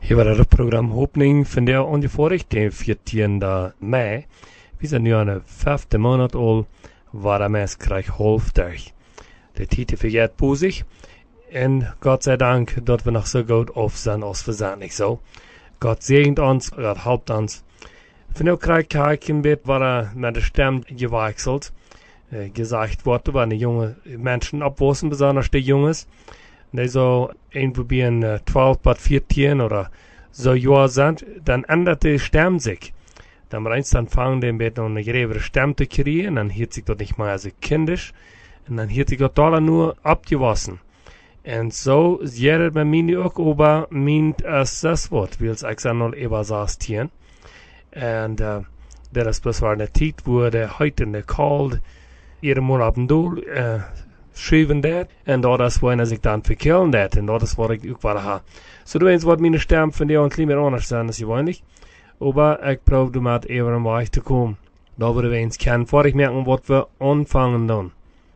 Hier war das Programm Opening von der ungefähr den 14. Mai. Wir sind nu aan de 5. maand al, waar de mens krijgt halfdag. De tijd vergeet på zich. En Gott sei Dank, dat we nog zo goed af zijn als we zijn niet zo. Gott segnet ons, Gott helpt ons. Van nu krijg ik een beetje waar met de stem gewechselt. Gesagt wordt, waar de jonge mensen opwassen, besonders de jongens. Die zo irgendwo bij 12 bis 14 oder so Jahr sind, dann ändert die Stem sich. Dann reinst dann fangen die ein bisschen eine gröbere Stimme zu kriegen, dann hört sich das nicht mehr so kindisch, und dann hört sich das da nur abgewaschen. Und so jeder bei mir auch über meint es das Wort, weil es eigentlich noch über sagst hier. Und das ist bloß war eine Zeit, wo der heute in der Kalt jeden Monat ab und zu schreiben dat, en dat is wanneer ik dan verkillen dat, en dat is wat ik ook wel ha. So du weißt, wat meine Stem von dir und lieber anders sein als gewöhnlich, aber ich probe du mit eben am Weg zu kommen. Da würde wir uns kennen, vor ich merken, was wir anfangen dann.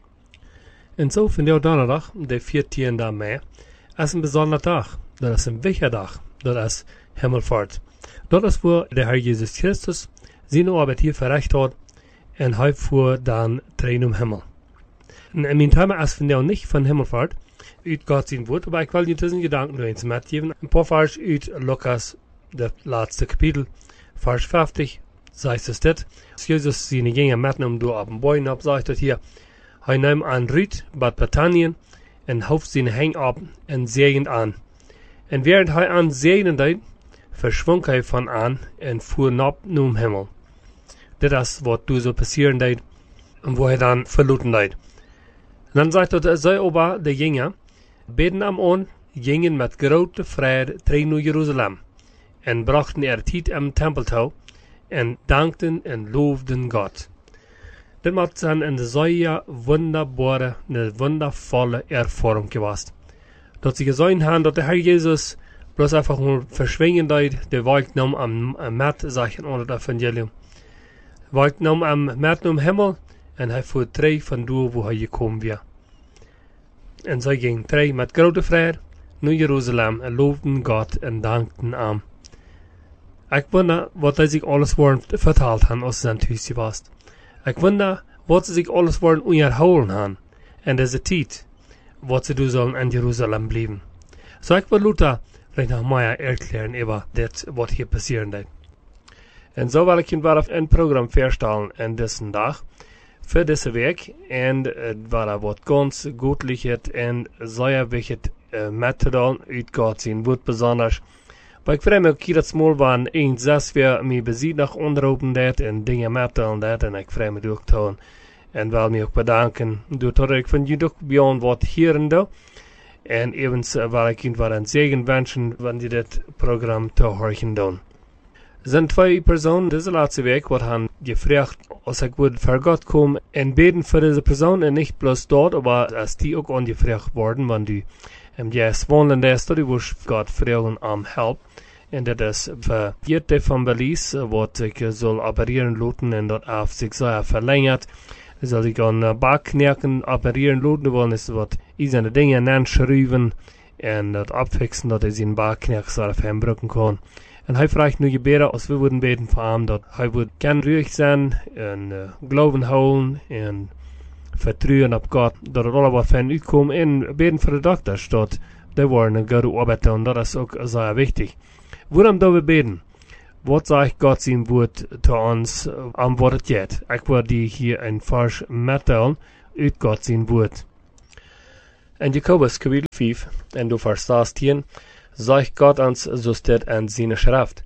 Und so von der Donnerstag, der 14. Mai, ist ein besonderer Tag. Das ist ein wichtiger Tag. Das ist Himmelfahrt. Das ist, wo der Herr Jesus Christus seine Arbeit hier verrichtet hat, und heute fuhr dann Tränen Himmel. Und mein Thema ist von der nicht von Himmelfahrt, uit Gott sein Wort, aber ich will dir diesen Gedanken nur eins mitgeben. Ein paar Vers uit Lukas, das letzte Kapitel, Vers 50, sagt es das. Jesus seine Jünger mitnehmen, du auf den Bäumen ab, sagt das hier. Er nahm an Ried, Bad Bethanien, und hauft seine Hänge ab und segnet an. Und während er an segnen deed, verschwand er von an und fuhr ab zum Himmel. Das ist, was du so passieren deed, und wo er dann verluten deed. Und dann sagt er, sei aber der Jünger, beten am On, gingen mit großer Freude nach Jerusalem, und brachten Zeit am Tempeltau, und dankten und lobten Gott. Das macht dann eine sehr wunderbare, eine wundervolle Erfahrung gewesen. Dass sie gesehen haben, dass der Herr Jesus bloß einfach nur verschwingen deed, der Weg nahm am Matt, sagt unter das Evangelium. Weg nahm am Matt im Himmel, und er fuhr drei von da, wo er gekommen wäre. Und sie gingen drei mit großer Freude nach Jerusalem und lobten Gott und dankten ihm. Ich wundere, was sie sich alles verteilt haben, aus seinem Haus gewesen. Ich wundere, was sie sich alles erholen haben. Und diese Zeit, was sie da sollen in Jerusalem bleiben. So ich will Luther vielleicht noch mehr erklären über das, was hier passieren wird. Und so will ich Ihnen ein Programm vorstellen an diesem Tag. Für diese Weg, und war was ganz Gutliches und sehr wichtig mitzuteilen, uit Gott sein Wort besonders. Aber ich freue mich auch jedes Mal, wenn ich das wir mich besiegt nach unterhalten dat und Dinge mitteilen dat, und ich freue mich durchtun. Und will mich auch bedanken, dass ich von dir beyond was hier und da. Und ebenso will ich Ihnen einen Segen wünschen, wenn Sie das Programm zu hören tun. Es sind zwei Personen diese letzte Weg, die haben gefragt, als ich würde für Gott kommen und beten für diese Person und nicht bloß dort, aber als die auch angefragt worden, wenn die erst wohnen, dass die wo Gott fragen help. Und das ist für jede von Belize, was ich soll operieren lassen und dort auf sich sehr verlängert. Soll ich an Backknacken operieren lassen wollen, ist was ich seine Dinge anschreiben und das abfixen, dass ich den Backknack so verbrücken kann. Und er fragt nur gebeten, als wir würden beten für ihn, dass er gern ruhig sein und Glauben holen und vertrauen auf Gott, dass er alle was von ihm kommt und beten für die Doktor, dass die wollen eine gute Arbeit tun, das ist auch sehr wichtig. Worum da wir beten? Was sagt Gott sein Wort zu uns, am Wort jetzt? Ich würde dir hier ein Vers mitteilen, uit Gott sein Wort. In Jakobus Kapitel 5, und du verstehst hier, sagt Gott uns, so steht in seiner Schrift.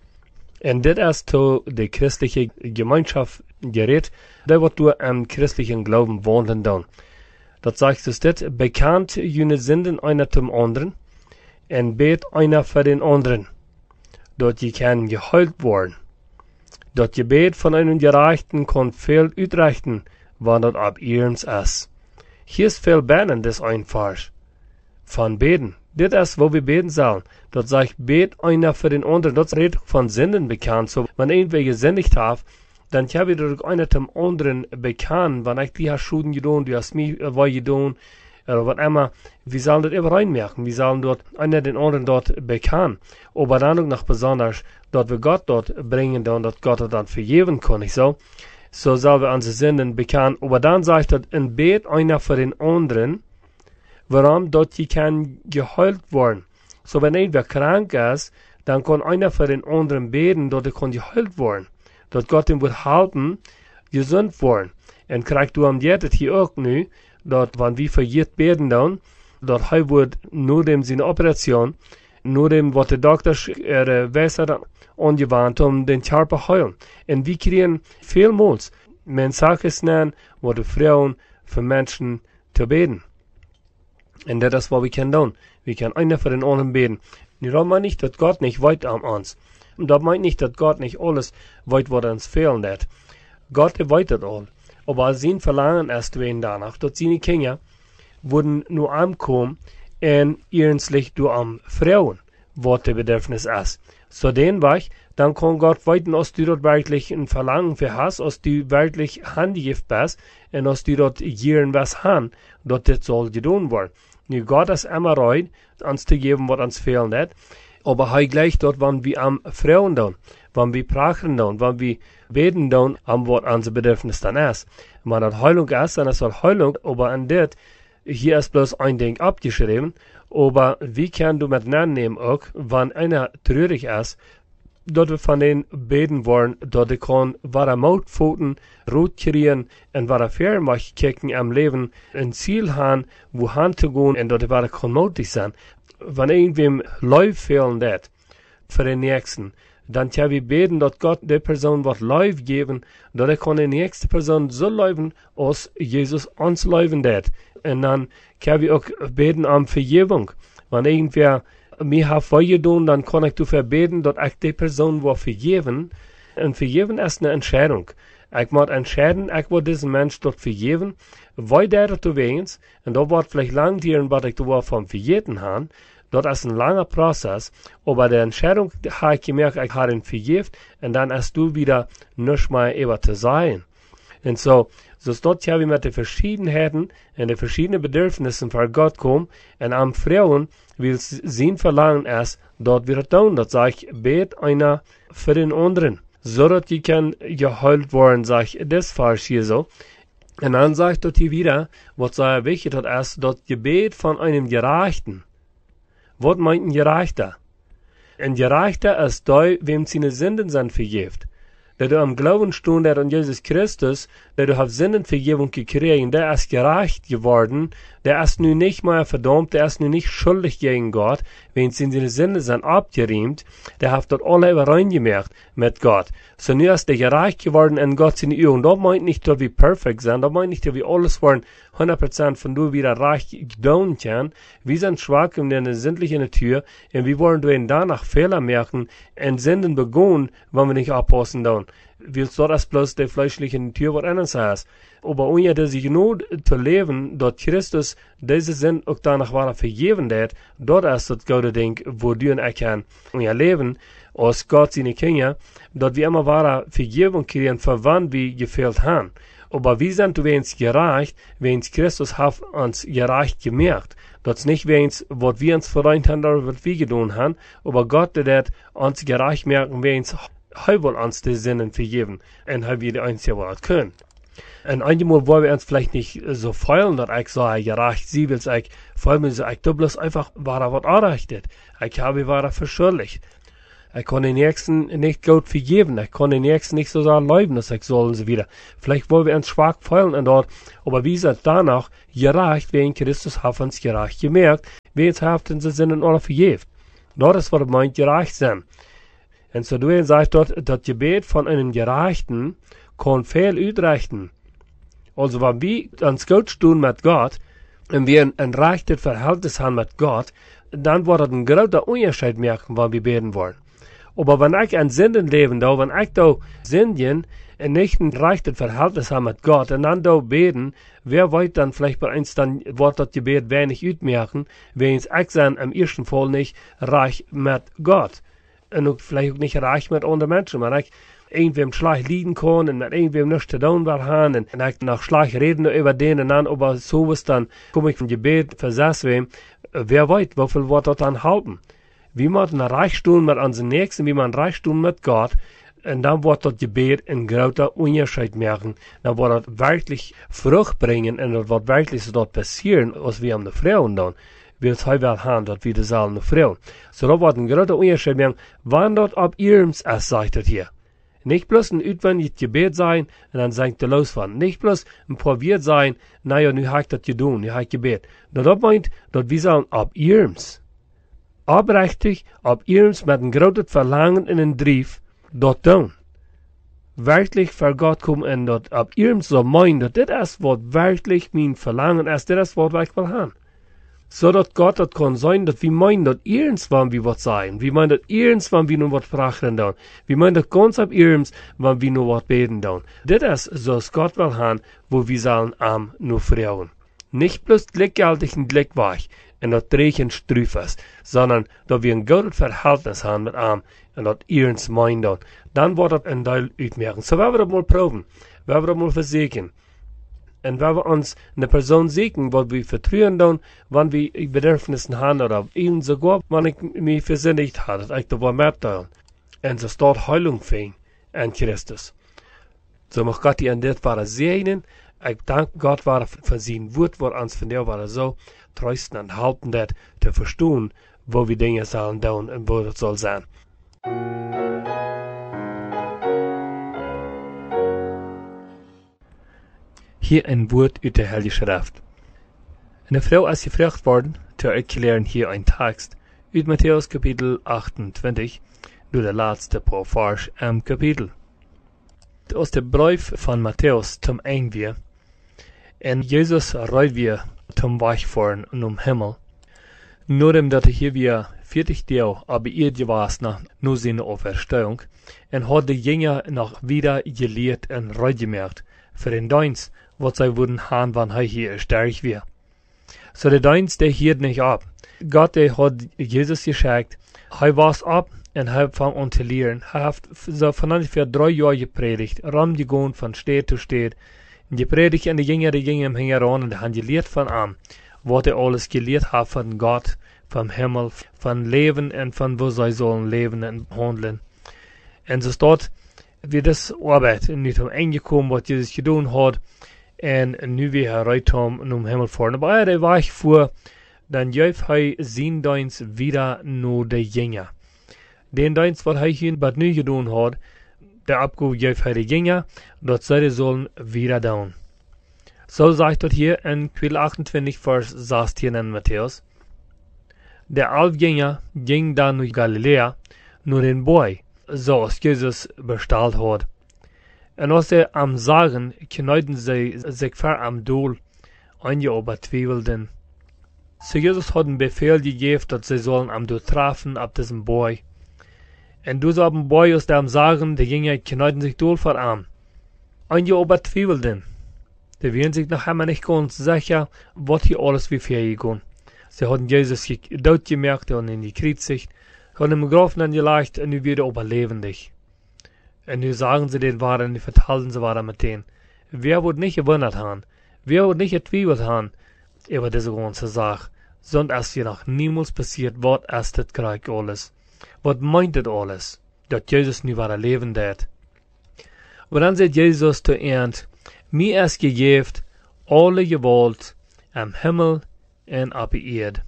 Und das ist zu der christlichen Gemeinschaft gerät, der wird du am christlichen Glauben wohnen dann. Das sagt es das, bekannt jene Sünden einer zum anderen, und bet einer für den anderen, dort je kann geheilt worden. Dort Gebet von einem Gerechten kann viel utrechten, wann das ab ihrens ist. Hier ist viel Beten des einfach. Von Beten. Das ist, wo wir beten sollen. Dort sagt, bet einer für den anderen. Das redet von Sünden bekannt. So, wenn irgendwer gesündigt hat, dann habe ich durch einer zum anderen bekannt, wenn ich die hast Schulden getan, du hast mich was getan, oder was immer, wir sollen das überein merken, wir sollen dort einer den anderen dort bekannt, aber dann auch noch besonders, dort wir Gott dort bringen, und dass Gott dann vergeben kann, nicht so? So sollen wir unsere Sünden bekannt, aber dann sagt er, in Bet einer für den anderen, warum dort die kann geheilt werden. So wenn irgendwer krank ist, dann kann einer für den anderen beten, dort er kann geheilt werden. Dort Gott ihn wird halten, gesund werden. Und kriegt du am Dietet hier auch nu, dort, wenn wir für jeden beten dann, dort wird nur dem seine Operation, nur dem, was der Doktor Wässer angewandt, den Körper heilen. Und wir kriegen vielmals Mensages nennen, wo die Frauen für Menschen zu beten. Und das ist, was wir können tun. Wir können einer für den anderen beten. Und das meint nicht, dass Gott nicht weit an uns. Und das meint nicht, dass Gott nicht alles weit, was uns fehlen hat. Gott weiß das all. Aber sein Verlangen ist danach, dass seine Kinder würden nur ankommen und ernstlich durch am Frauen, was der Bedürfnis ist. So den Weg, dann kann Gott weiten, als du dort wirklich ein Verlangen für hast, als du wirklich handigift bist, und als du dort jeden was haben, dort das soll getan werden. Nu, Gott ist immer rein, uns zu geben, was uns fehlen hat, aber he gleich dort, wenn wir am Frauen tun, wenn wir prachen tun, wenn wir beten tun, am was unser Bedürfnis dann ist. Wenn das Heilung ist, dann ist das Heilung, aber an das, hier ist bloß ein Ding abgeschrieben, aber wie kann du mit nehmen auch, wenn einer traurig ist, dort wir von denen beten wollen, dort kann wahre Mautpfoten rot kriegen und wahre Fernwach kicken am Leben, ein Ziel haben, wo han zu gehen und dort wahre kann mutig sein. Wenn irgendwem Läuf fehlen dat, für den Nächsten, dann kann wir beten, dass Gott der Person was Läuf geben, dort kann die nächste Person so leben, als Jesus uns leben dat. Und dann kann wir auch beten um Vergebung. Wenn irgendwer mir hat vorgetan, dann kann ich dafür beten, dass ich die Person will vergeben. Und vergeben ist eine Entscheidung. Ich muss entscheiden, ich will diesen Mensch dort vergeben, weil der das wenigstens, und da wird vielleicht lang dauern, was ich da vom vergeben habe. Das ist ein langer Prozess, aber der Entscheidung habe ich gemerkt, ich habe ihn vergeben, und dann hast du wieder nicht mehr über zu sein. Und so dort haben wir mit den Verschiedenheiten und den verschiedenen Bedürfnissen für Gott kommen, und am Frauen will sein Verlangen ist, dort wieder tun. Das sage ich, bet einer für den anderen, so dass die kann geheilt werden, sage ich, das ist falsch hier so. Und dann sage ich dort hier wieder, was sehr wichtig ist, das Gebet von einem Gerechten. Was meint ein Gerechter? Ein Gerechter ist der, wem seine Sünden sind vergibt. Der du am Glauben stund an Jesus Christus, der du hast Sündenvergebung gekriegt, der ist gerecht geworden, der ist nun nicht mehr verdammt, der ist nun nicht schuldig gegen Gott, wenn seine Sünden sind abgeriemt, der hat dort alle übereingemerkt mit Gott. So nun ist der gerecht geworden in Gott seine Augen. Das meint nicht, dass wir perfekt sind, das meint nicht, dass wir alles wollen, 100% von du wieder reich gedown können. Wir sind schwach in der sündlichen Natur, und wir wollen durch danach Fehler merken, und Sünden begehen, wenn wir nicht abpassen dann. Willst du das bloß der fleischlichen Natur was anderes heißt? Aber ohne dass ich nur zu leben, dort Christus diese Sinn auch danach war vergeben hat, dort ist das gute Ding, wo du und ich kann unser Leben, als Gott seine Kinder, dort wir immer wahre Vergebung kriegen, für wann wir gefehlt haben. Aber wir sind wenigstens gerecht, wenigstens Christus hat uns gerecht gemerkt. Das ist nicht wenigstens, was wir uns vereint haben, oder was wir getan haben, aber Gott, der uns gerecht merken, wenigstens er will uns die Sünden vergeben, und er wird uns ja was können. Und einmal wollen wir uns vielleicht nicht so feilen, dass ich sage, gerecht, sie will ich, vor allem so, ich bloß einfach, war was anrichtet. Ich habe, war verschuldigt. Ich kann den Nächsten nicht gut vergeben. Ich kann den Nächsten nicht so sagen, leben, dass ich soll und so wieder. Vielleicht wollen wir uns schwach feilen und dort, aber wie sind danach gerecht, wegen Christus hat uns gerecht gemerkt, wen es hat unsere Sünden alle vergeben. Das ist, was meint, gerecht sein. Und so du sagst dort, das Gebet von einem Gerechten kann viel ausrichten. Also wenn wir uns gut tun mit Gott, und wir ein rechtes Verhältnis haben mit Gott, dann wird es ein großer Unterschied merken, wenn wir beten wollen. Aber wenn ich ein Sünden leben da, wenn ich da Sünden nicht ein rechtes Verhältnis habe mit Gott, und dann da beten, wer weiß dann vielleicht bei uns, dann wird das Gebet wenig ausmerken, wenn ich sein im ersten Fall nicht reich mit Gott. Und vielleicht auch nicht reich mit anderen Menschen. irgendwem schlecht lieben kann und mit irgendwem nichts zu tun will haben und ich noch schlecht reden über den und dann, aber sowas dann komme ich vom Gebet versetzt werden, wer weiß, wofür wird das dann halten? Wie man ein Reichtum mit unseren Nächsten, wie man ein Reichtum mit Gott, und dann wird das Gebet einen großen Unterschied machen. Dann wird das wirklich Frucht bringen und das wird wirklich so dort passieren, was wir an den Frauen tun. Wir uns heute haben, dass wir das alle Frauen. So da wird ein großer Unterschied machen, wann dort ab ihrem es sagt das hier. Nicht bloß ein utwendiges Gebet sein, und dann sagt er los von. Nicht bloß ein probiert sein, naja, nu habe ich das getan, nu habe ich Gebet. Das meint, dass wir sagen, ab ihrem. Abrechtig, ab ihrem mit einem großen Verlangen in den Brief, dort tun. Wirklich für Gott kommen und dort ab ihrem so meinen, dass das ist, was wirklich mein Verlangen ist, das ist, was ich will haben. So dass Gott das kann sein, dass wir meinen, dass irgendwann wir was sein. Wir meinen, dass irgendwann wir nur was prachten tun. Wir meinen, dass ganz ab irgendwann wir nur was beten tun. Das ist, so es Gott will haben, wo wir sollen am nur Frauen. Nicht bloß gleichgültig und gleichweich und das Drehen strüfes, sondern dass wir ein gutes Verhältnis haben mit ihm und das ihrens meinen tun. Dann wird das ein Teil utmerken. So werden wir das mal proben. Werden wir das mal versuchen. Und wenn wir uns eine Person sehen, wo wir vertrauen tun, wann wir Bedürfnisse haben, oder eben sogar, wenn ich mich versinnigt habe, dass ich da was mehr tun. Und so dort Heilung finden an Christus. So mag Gott die an das war segnen. Ich danke Gott war für sein Wort, wo uns von der war so trösten und halten, das zu verstehen, wo wir Dinge sollen tun und wo das soll sein. Hier ein Wort aus der Heilige Schrift. Eine Frau ist gefragt worden, zu erklären hier ein Text aus Matthäus Kapitel 28, nur der letzte paar Vers am Kapitel. Aus dem Brief von Matthäus zum Ende, und Jesus reut wir zum Weichfahren und Himmel. Nur dass hier wir 40 Tage aber ihr gewesen nach nur seine Auferstehung, und hat die Jünger noch wieder gelehrt und reut gemerkt, für den Dienst, was sie würden haben, wann er hier stark wird. So der Dienst, der hielt nicht ab. Gott, der hat Jesus geschickt, er war's ab und er fang an zu lehren. Er hat so von ungefähr 3 Jahren gepredigt, gegangen von Stadt zu Stadt. Gepredigt an die Jünger im Hingeran und haben gelehrt von ihm, was er alles gelehrt hat von Gott, vom Himmel, von Leben und von wo sie sollen leben und handeln. Und so dort, wie das Arbeit nicht am Ende gekommen, was Jesus getan hat, und nu wir hereinkommen und Himmel fahren. Aber er war ich vor, dann jäuf er sein Dienst wieder nur der Jünger. Den Dienst, was er hier bei nu getan hat, der Abgabe jäuf er die Jünger, dort sie sollen wieder tun. So sagt dort hier in Kapitel 28, Vers 16 in Matthäus. Der 11 Jünger ging dann durch Galiläa, nur den Boy, so als Jesus bestellt hat. Und als er am Sagen, kneuten sie sich vor am Doel, einige aber zweifelten. So Jesus hat einen Befehl gegeben, dass sie sollen am Doel treffen ab diesem Boy. Und du so am Boy aus dem Sagen, die Jünger kneuten sich Doel vor am. Einige aber zweifelten. Die waren sich noch einmal nicht ganz sicher, was hier alles wie viel ging. Sie hatten Jesus dort gemerkt und ihn gekreuzigt, haben ihm getroffen und gelegt und nu wieder aber lebendig. Und nu sagen sie den Wahrheit und verteilen sie weiter mit denen. Wer wird nicht gewundert haben? Wer wird nicht getwiebelt haben über diese ganze Sache? Sondern es hier noch niemals passiert, was ist das Krieg alles? Was meint das alles? Dass Jesus nu weiter leben wird. Aber dann sagt Jesus zu Ende, mir ist gegeben alle Gewalt am Himmel und auf der Erde.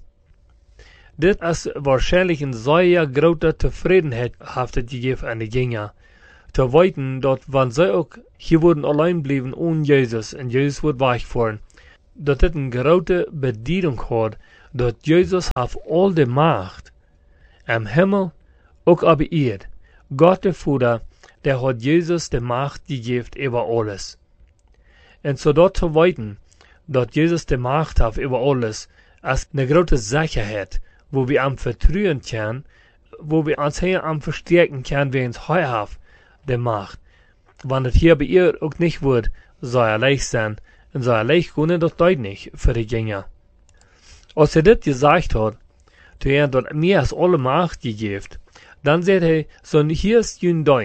Das ist wahrscheinlich eine sehr große Zufriedenheit haftet gegeben an die Jünger. Zu weiten, dass wenn sie auch hier würden allein bleiben ohne Jesus und Jesus wird wegfahren, dass das eine große Bedienung hat, dass Jesus auf all die Macht am Himmel auch auf der Erde. Gott der Vater, der hat Jesus die Macht gegeben über alles. Und so dort zu weiten, dass Jesus die Macht hat über alles, ist eine große Sicherheit, wo wir am vertrauen können, wo wir uns hier am verstärken können, wie uns heuer haben, die Macht. Wenn es hier bei ihr auch nicht wird, soll er leicht sein, und soll er leicht können, das deutet nicht für die Jünger. Als er das gesagt hat, zu er dort mir als alle Macht gegeben, dann sagt er, so hier ist jün Dienst,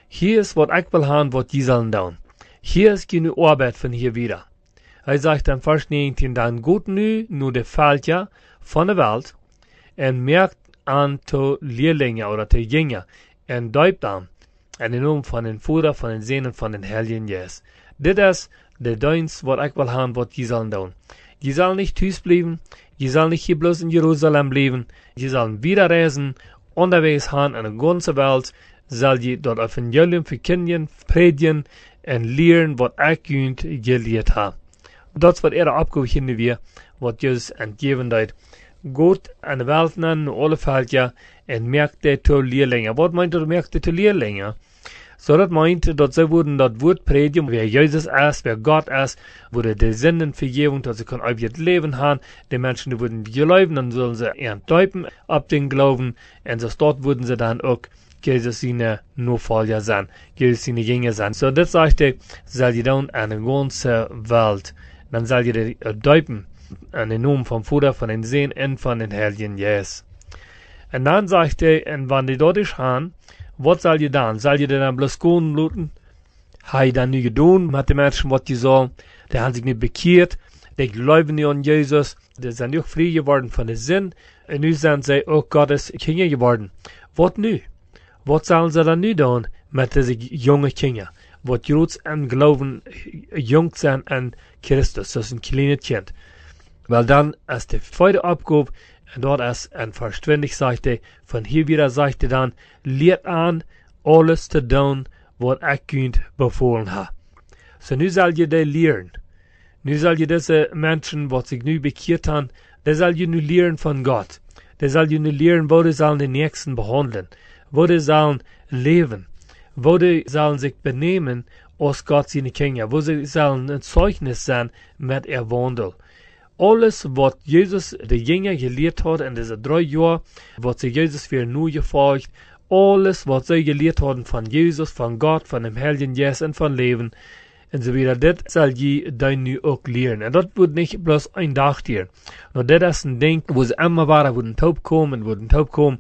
hier ist, was ich will haben, was die sollen tun. Hier ist genug Arbeit von hier wieder. Er sagt dann Vers 19, dann geht nu de Faltja von der Welt en merkt an zu Lehrlinge oder zu Jünger en deupt an in den Namen von den Vater, von den Sohn und von den Heiligen Geist. Dit ist der Dienst, was ich will haben, was die sollen tun. Die sollen nicht Hus bleiben, die sollen nicht hier bloß in Jerusalem bleiben, die sollen wieder reisen, unterwegs haben in der ganzen Welt, soll die dort Evangelium verkündigen, predigen und lehren, was ich ihnen gelehrt habe. Dat is wat ihre Abgabe hin wir, was Jesus entgeben hat. Geht an der Welt an, alle Völker, und merkt die zu Lehrlinge. Was meint er, merkt die zu Lehrlinge? So, das meint, dass sie wurden das Wort predigen, wer Jesus ist, wer Gott ist, wurde die Sündenvergebung, dass sie können auf ihr Leben haben. Die Menschen, die wurden glauben, dann sollen sie ihren Täupen ab den Glauben, und so dort wurden sie dann auch Jesus seine Nachfolger sein, Jesus seine Jünger sein. So, das sagt er, soll die dann an der ganzen Welt, dann soll ihr die Täupen an den Namen vom Vater, von den Sohn und von den Heiligen Geist. Und dann sagt er, und wenn die dort ist haben, was soll ihr dann? Soll ihr dann bloß gehen looten? Hat dann nicht getan mit den Menschen, was die sollen? Die haben sich nicht bekehrt, die glauben nicht an Jesus, die sind nicht frei geworden von der Sinn, und nun sind sie auch Gottes Kinder geworden. Was nu? Was sollen sie dann nicht tun mit diesen jungen Kindern? Was jetzt an Glauben jung sind an Christus, das ist ein kleines Kind. Weil dann ist die zweite Abgabe, und dort ist ein Vers 20, sagt er, von hier wieder sagt er dann, lehrt an, alles zu tun, was ich euch befohlen habe. So, nu soll ihr die lehren. Nu soll ihr diese Menschen, was sich nu bekehrt haben, die soll ihr nu lehren von Gott. Die soll ihr nu lehren, wo die sollen den Nächsten behandeln, wo die sollen leben, wo die sollen sich benehmen, als Gott seine Kinder, wo sie sollen ein Zeugnis sein mit ihr Wandel. Alles, was Jesus die Jünger gelehrt hat in diese 3 Jahren, was sie Jesus für nur gefolgt, alles, was sie gelehrt haben von Jesus, von Gott, von dem Heiligen Geist und von Leben, und so wieder, das soll je dann nu auch lehren. Und das wird nicht bloß ein Tag hier. Nur das ist ein Ding, wo sie immer waren, wo ein Taub kommen, und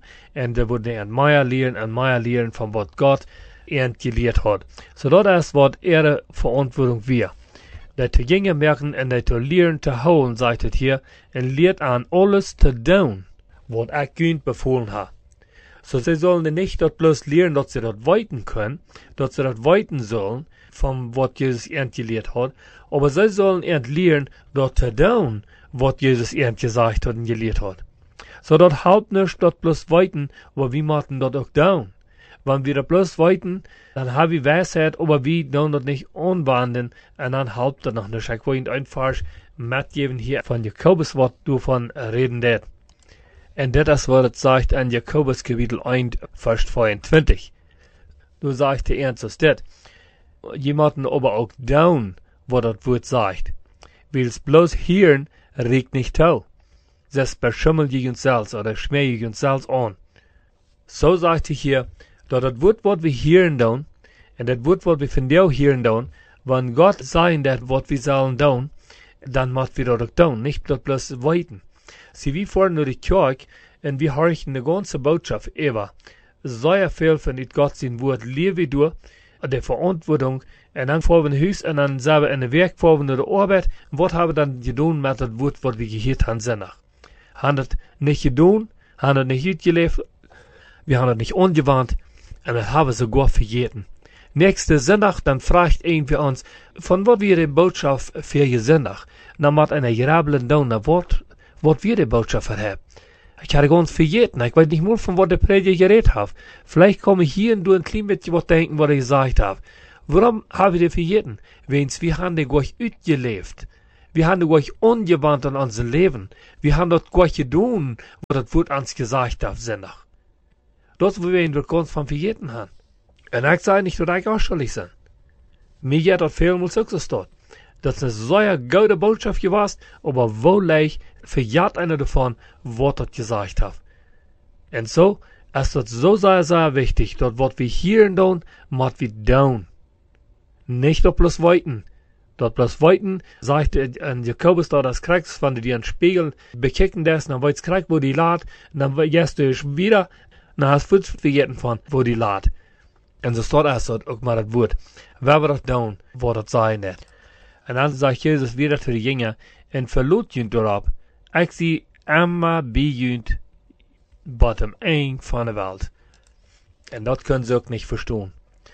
da würden ein Meier lehren von was Gott gelehrt hat. So, das ist, was ihre Verantwortung wäre. Dat de Jünger merken en dat de lehren te houden, sagt het hier, en leert an alles te doen, wat ich ihnen befohlen habe. So, sie sollen nicht dort bloß lehren, dass sie dort weiten können, dass sie dort weiten sollen, von was Jesus ihnen gelehrt hat, aber sie sollen lehren, dort te doen, was Jesus ihnen gesagt hat und gelehrt hat. So, dort halt nicht dort bloß weiten, aber wir machen dort auch down. Wenn wir da bloß weiten, dann haben wir Weisheit, aber wir tun das nicht anwenden, und dann halbt das noch nicht. Ich wollte einfach mitgeben hier von Jakobus, was du von reden det. Und das ist, was es sagt in Jakobus Kapitel 1, Vers 22. Du sagst dir ernstes det. Jemanden aber auch down, was das Wort sagt. Will's bloß hören, regt nicht tau. Das beschimmelt je uns selbst oder schmäht uns selbst an. So sagt ich hier, dat het woord wat we hieren doen, en dat woord wat we van jou hieren doen, wenn Gott sagen dat wat we sollen doen, dann moet we dat ook doen, nicht dat bloß weiten. Sie wie fahren nur die Kirche, en wir horchen die ganze Botschaft über. Sehr viel von dit Gott sein Wort leben wir durch, der Verantwortung, en dann fahren wir Haus, en dann sind wir in der Werk, fahren wir der Arbeit, und was haben wir dann getan mit dat Wort, wat wir gehört haben, Sonntag? Haben das nicht getan, haben das nicht ausgelebt, wir haben das nicht angewandt, und das haben wir sogar vergessen. Nächste Sonntag, dann fragt wir uns, von was wir die Botschaft für die Sonntag, dann macht einer gerabelen Down, was wir die Botschaft haben. Ich hatte ganz vergessen, ich weiß nicht mehr, von was der Prediger geredet hat. Vielleicht komme ich hier und du ein klein bisschen was denken, was ich gesagt habe. Warum habe ich das vergessen? Wenn's, wir haben das gleich ausgelebt. Wir haben das gleich angewandt an unser Leben. Wir haben das gleich getan, was das Wort uns gesagt hat, Sonntag. Das, wo wir ihn ganz von vergessen haben. Und ich sage nicht, dass ich auch schuldig bin. Mir geht das vielmals auch so dort. Das ist eine sehr gute Botschaft gewesen, aber wohl verjagt einer davon, was das gesagt hat. Und so ist das so sehr, sehr wichtig, dass was wir hier tun, müssen wir tun. Nicht doch bloß weiten. Dort bloß weiten, sagt Jakobus da, das kriegst, wenn du dir einen Spiegel bekicken lässt, dann weißt du, wo die lad, dann gehst du wieder, dann hast du vergessen von, wo die lad. En zo staat als dat ook maar het woord. Waar we dat doen, wat dat zijn net. En dan zegt Jezus weer te de jingen, en verloot junt erop, ik zie amma bij junt, bottom 1 van de wereld. En dat kunnen ze ook niet verstaan.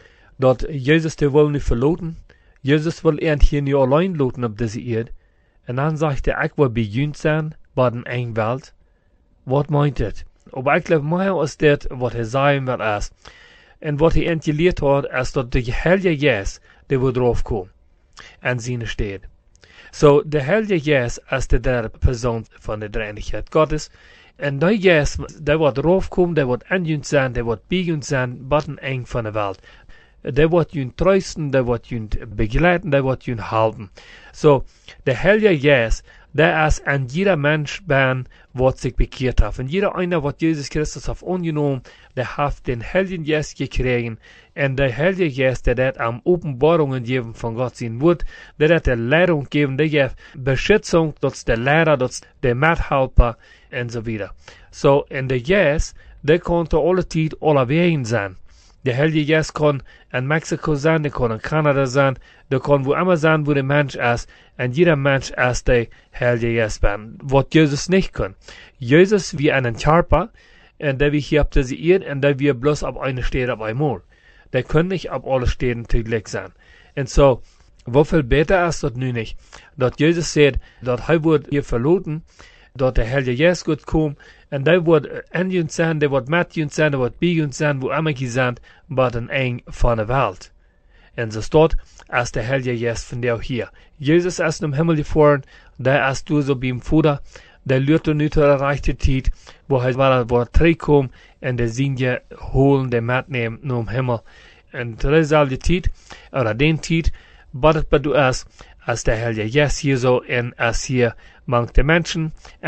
Dat Jezus te wil niet verloten, Jezus wil hier niet alleen loten op deze eerd. En dan zegt hij, ik wil bij junt zijn, bottom 1 wereld. Wat meint het? Op eigenlijk meer is dit wat hij zeggen wil is. En wat hij geleerd had, is dat de Heilige Geest, die wil erop komen. En zien steed. So, de Heilige Geest is de derde persoon van de dreiligheid Gottes. En die Geest, die wordt erop komen, die wordt in junt zijn, die wordt bij junt zijn, bottom 1 van de wereld. Die wordt junt troosten, die wordt junt begeleiden, die wordt junt helpen. So, de Heilige Geest, der is an jeder Mensch ben, wat zich bekeerd heeft. En jeder einer, wat Jezus Christus heeft ongenomen, der heeft den Heiligen Geest gekregen. En de Heilige Geest, der hat am Openbarungen geven van God zijn woord, der hat de Leidung geven, der geeft beschützung, dat is de Lehrer, dat is de Methelper, en zo wieder. So, en de Geest, der konnte alle tijd, alle wegen zijn. De Heilige Geest kon in Mexico zijn, der kon in Canada zijn, der kon wo immer zijn, wo de Mensch is. En jeder Mensch is de Heilige Geest ben. Wat Jezus niet kon. Jezus wie een Charper, en der wie hier op deze eerd, en der wie bloß op eine Stede op einmal. Der kann nicht op alle Steden tegelijk zijn. En zo, wofür beter is dat nu niet? Dat Jezus zegt, dat hij wordt hier verloten, dat de Heilige Geest goed komt, en die wordt in junt zijn, die wordt met junt zijn, die wordt bij junt zijn, wo immer je zijn, maar een eng van de wereld. En zo staat, als de Heilige Geest van jou hier. Jezus is in de Himmel gevaren, daar is du so beim Vater, der leert nu tot de rechte tijd, wo hij waar terugkomt, en de zien je holen, de metnemen naar de Himmel. En tot dezelfde tijd, oder den tijd, wat het bedoelt is, als de Heilige Geest hier zo, en als hier mangt de mensen,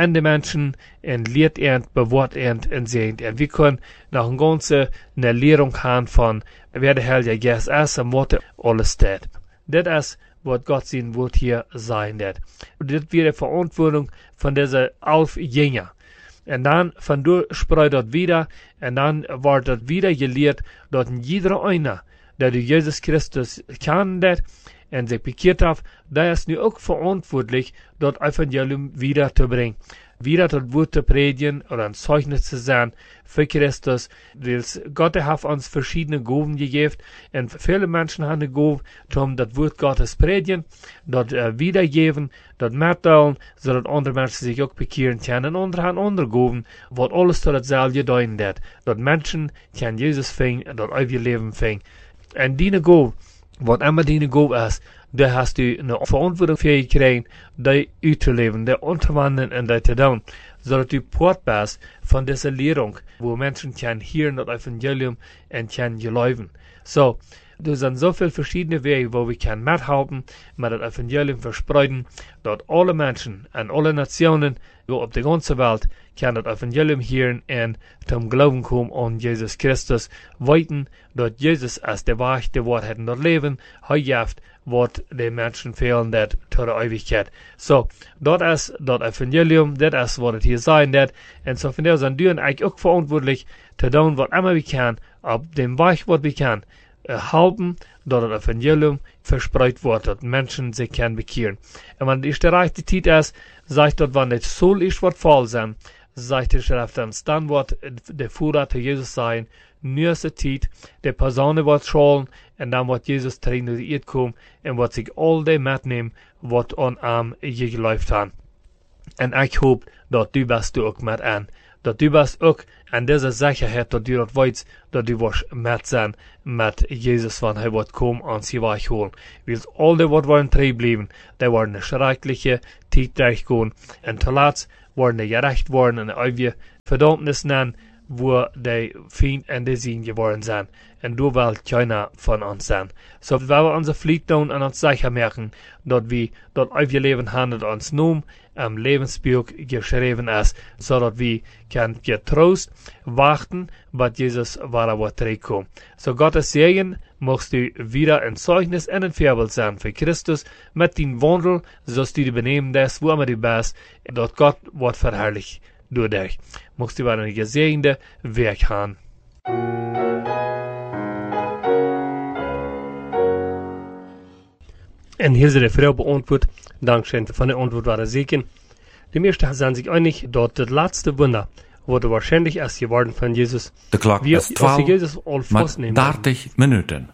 en leert bewoord en zegt, en we kunnen nog een ganze Lehrung gaan van, wer de Heilige Geest is, en wat alles staat. Dit is wat God zijn woord hier zijn dat. Dit weer de verantwoording van deze 11 Jünger. En dan vandoor spreidt dat wieder, en dan wordt dat wieder geleerd, dat jeder einer, der du Jesus Christus kennenlernt, en zich bekeerd heeft, der is nu ook verantwoordelijk, dat Evangelium wieder te brengen. Wieder das Wort zu predigen oder ein Zeugnis zu sein für Christus. Gott hat uns verschiedene Gaben gegeben und viele Menschen haben die Gabe, um das Wort Gottes predigen, das wiedergeben, das mitteilen, sodass andere Menschen sich auch bekehren können. Und andere haben andere Gaben, was alles zu dasselbe deuten wird. Dass Menschen können Jesus finden, das ewige Leben finden. Und diese Gabe, was immer diese Gabe ist, da hast du eine Verantwortung für gekriegt, die uitzuleben, die unterwandern und die zu tun, sodass du Port bist von dieser Lehrung, wo Menschen können hören das Evangelium und können glauben. So, da sind so viele verschiedene Wege, wo wir können mithelfen, mit das Evangelium verspreiten, dass alle Menschen und alle Nationen auf der ganzen Welt können das Evangelium hören und zum Glauben kommen an Jesus Christus, weiten, dass Jesus als der Weg, der Wahrheit und das Leben, hilft, was den Menschen fehlen, das zur Ewigkeit. So, das ist das Evangelium, das ist, was es hier sein wird. Und so von der sind wir eigentlich auch verantwortlich, zu tun, was immer wir können, auf dem Weg, was wir können, helfen, dass das Evangelium verspreit wird, dass Menschen sich können bekehren. Und wenn die rechte Zeit ist, sagt dort, wenn es soll ist, was voll sein, sagt die Schrift dann wird der Führer zu Jesus sein, nächste Zeit, die Person wird schauen, und dann wird Jesus drin durch die Erde kommen, und wird sich all die mitnehmen, was an ihm geläuft hat. Und ich hoffe, dass du bist auch mit an. Dass du bist auch an dieser Sicherheit, dass du das weißt, dass du wirst mit sein, mit Jesus, wenn er wird kommen und sie weich holen. Weil all die, was wollen treiben bleiben, die werden eine schreckliche Zeit durchgehen. Und zuletzt werden die gerecht worden und ewige Verdammnis nennen, wo die Feind und die Sinn geworden sind. Und du willst keiner von uns sein. So, wenn wir unsere Pflicht tun und uns sicher merken, dass wir das ewige Leben haben, das uns nun am Lebensbuch geschrieben ist, so dass wir können getrost warten, bis Jesus wird zurückkommen. So, Gottes Segen machst du wieder ein Zeugnis und ein Vorbild sein für Christus mit dem Wandel, so dass du dich benehmen lässt, wo immer du bist, dass Gott wird verherrlicht durch dich. Machst du wieder einen gesegneten Weg haben. En hier ist die Frau beantwortet, Dankeschön von der Antwort war er sicher. Die meisten sind sich einig, dass das letzte Wunder wurde wahrscheinlich erst geworden von Jesus. De klok Wie is als sie 12 Jesus al met vastnemen. 30 minuten.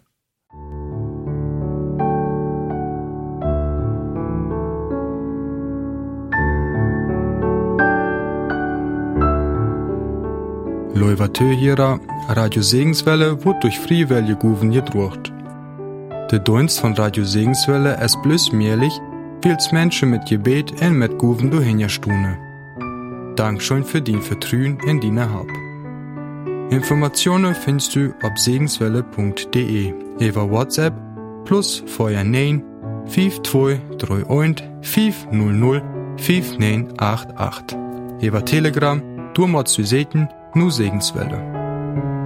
Loivatö-Hierer, Radio Segenswelle wird durch Friewelle Guven gedruckt. Der Dienst von Radio Segenswelle ist bloß möglich, weil's Menschen mit Gebet und mit Guven durchhingerstune. Dankeschön für dein Vertrauen in deine Hab. Informationen findest du auf segenswelle.de über WhatsApp plus vorher 9 5231 500 5988. Über Telegram, du musst du sehen, nur Segenswelle.